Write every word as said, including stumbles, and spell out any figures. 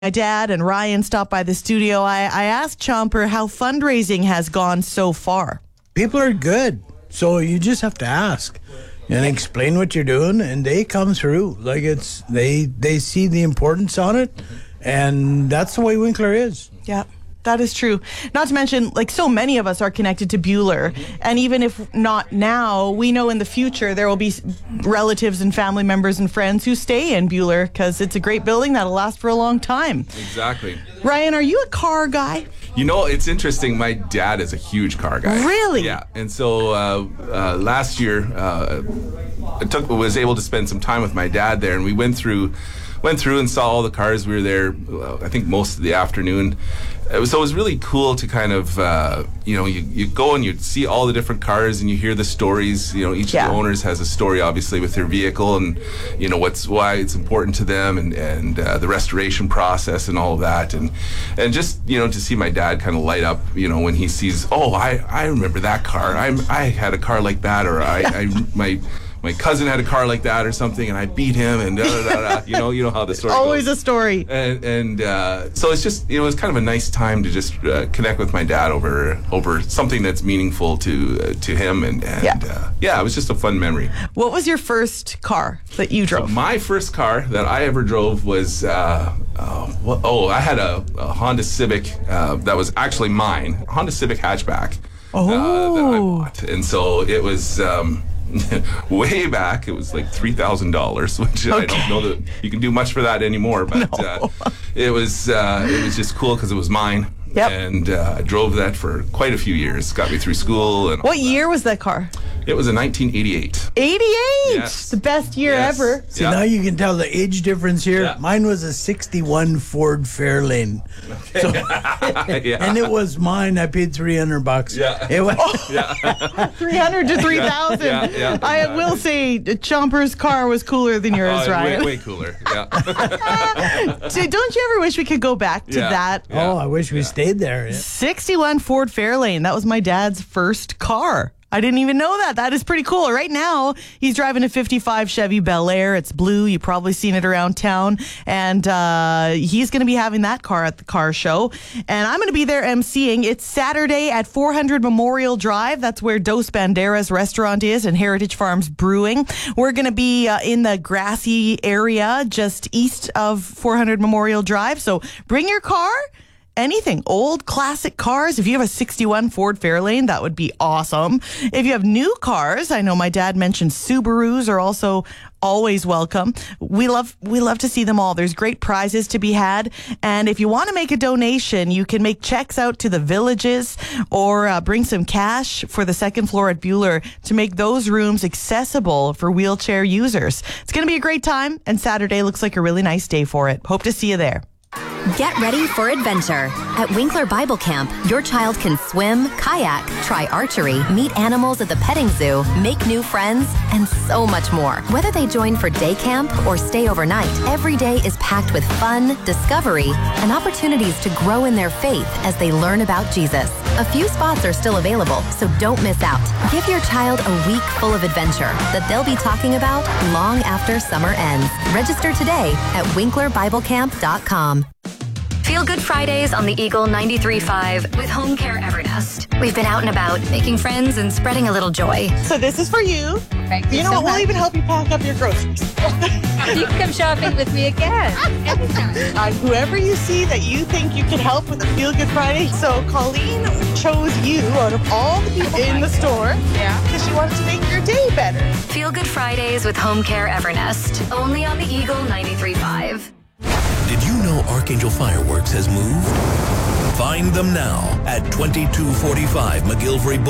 My dad and Ryan stopped by the studio. I, I asked Chomper how fundraising has gone so far. People are good, so you just have to ask and explain what you're doing, and they come through. Like it's they they see the importance on it, and that's the way Winkler is. Yeah. That is true. Not to mention, like, so many of us are connected to Buhler. And even if not now, we know in the future there will be relatives and family members and friends who stay in Buhler because it's a great building that'll last for a long time. Exactly. Ryan, are you a car guy? You know, it's interesting. My dad is a huge car guy. Really? Yeah. And so uh, uh, last year, uh, I took was able to spend some time with my dad there, and we went through went through and saw all the cars. We were there, uh, I think, most of the afternoon. It was, so it was really cool to kind of, uh, you know, you, you go and you see all the different cars and you hear the stories. You know, each yeah. of the owners has a story, obviously, with their vehicle and, you know, what's why it's important to them and, and uh, the restoration process and all of that. And and just, you know, to see my dad kind of light up, you know, when he sees, oh, I, I remember that car. I'm, I had a car like that, or I, I my... my cousin had a car like that or something, and I beat him, and da da da da. You know, you know how the story Always goes. a story. And and uh, so it's just, you know, it was kind of a nice time to just uh, connect with my dad over over something that's meaningful to uh, to him, and, and yeah. Uh, yeah, it was just a fun memory. What was your first car that you drove? So my first car that I ever drove was uh, uh, what, oh, I had a, a Honda Civic uh, that was actually mine, a Honda Civic hatchback. Oh. Uh, that I bought, and so it was. Um, way back, it was like three thousand dollars, which okay. I don't know that you can do much for that anymore. But no. uh, it was uh, it was just cool because it was mine. Yep. And uh, I drove that for quite a few years. Got me through school. And what year was that car? It was a nineteen eighty-eight. eighty-eight! Yes. The best year yes. ever. See, yeah. now you can tell the age difference here. Yeah. Mine was a sixty-one Ford Fairlane. Okay. So, yeah. And it was mine. I paid three hundred bucks. Yeah. It was, yeah. three hundred to three thousand. Yeah, yeah, I yeah. will say Chomper's car was cooler than yours, uh, Ryan. Way, way cooler. Yeah. So don't you ever wish we could go back to Yeah. that? Yeah. Oh, I wish we Yeah. stayed there. Yeah. sixty-one Ford Fairlane. That was my dad's first car. I didn't even know that. That is pretty cool. Right now, he's driving a fifty-five Chevy Bel Air. It's blue. You've probably seen it around town. And uh, he's going to be having that car at the car show. And I'm going to be there emceeing. It's Saturday at four hundred Memorial Drive. That's where Dos Banderas restaurant is and Heritage Farms Brewing. We're going to be uh, in the grassy area just east of four hundred Memorial Drive. So bring your car. Anything, old classic cars. If you have a sixty-one Ford Fairlane, that would be awesome. If you have new cars, I know my dad mentioned Subarus are also always welcome. We love we love to see them all. There's great prizes to be had. And if you want to make a donation, you can make checks out to the villages or uh, bring some cash for the second floor at Buhler to make those rooms accessible for wheelchair users. It's going to be a great time, and Saturday looks like a really nice day for it. Hope to see you there. Get ready for adventure. At Winkler Bible Camp, your child can swim, kayak, try archery, meet animals at the petting zoo, make new friends, and so much more. Whether they join for day camp or stay overnight, every day is packed with fun, discovery, and opportunities to grow in their faith as they learn about Jesus. A few spots are still available, so don't miss out. Give your child a week full of adventure that they'll be talking about long after summer ends. Register today at winkler bible camp dot com. Feel Good Fridays on the Eagle ninety-three point five with Home Care Evernest. We've been out and about, making friends and spreading a little joy. So this is for you. Thank you You know so what? We'll much. even help you pack up your groceries. You can come shopping with me again. Anytime. Uh, whoever you see that you think you can help with a Feel Good Friday. So Colleen chose you out of all the people in the store Yeah. because she wanted to make your day better. Feel Good Fridays with Home Care Evernest. Only on the Eagle ninety-three point five. Did you know Archangel Fireworks has moved? Find them now at twenty-two forty-five McGillivray Boulevard.